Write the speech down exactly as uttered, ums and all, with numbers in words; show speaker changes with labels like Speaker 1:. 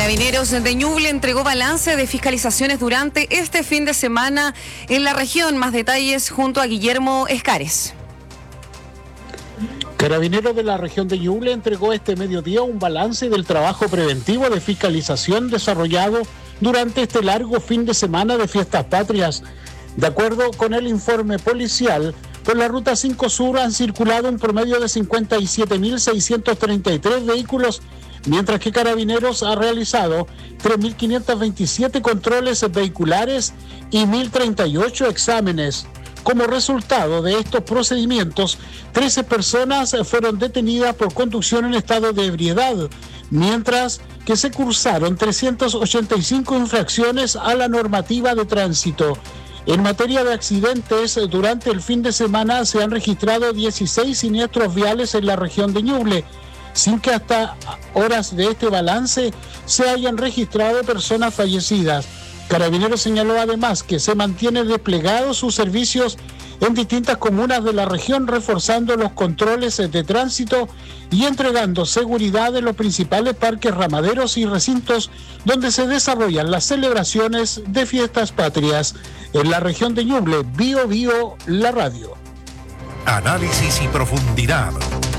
Speaker 1: Carabineros de Ñuble entregó balance de fiscalizaciones durante este fin de semana en la región. Más detalles junto a Guillermo Escares.
Speaker 2: Carabineros de la región de Ñuble entregó este mediodía un balance del trabajo preventivo de fiscalización desarrollado durante este largo fin de semana de fiestas patrias. De acuerdo con el informe policial, por la Ruta cinco Sur han circulado un promedio de cincuenta y siete mil seiscientos treinta y tres vehículos, mientras que Carabineros ha realizado tres mil quinientos veintisiete controles vehiculares y mil treinta y ocho exámenes. Como resultado de estos procedimientos, trece personas fueron detenidas por conducción en estado de ebriedad, mientras que se cursaron trescientas ochenta y cinco infracciones a la normativa de tránsito. En materia de accidentes, durante el fin de semana se han registrado dieciséis siniestros viales en la región de Ñuble, sin que hasta horas de este balance se hayan registrado personas fallecidas. Carabineros señaló además que se mantienen desplegados sus servicios en distintas comunas de la región, reforzando los controles de tránsito y entregando seguridad en los principales parques ramaderos y recintos donde se desarrollan las celebraciones de fiestas patrias. En la región de Ñuble, Bio Bio, la radio.
Speaker 3: Análisis y profundidad.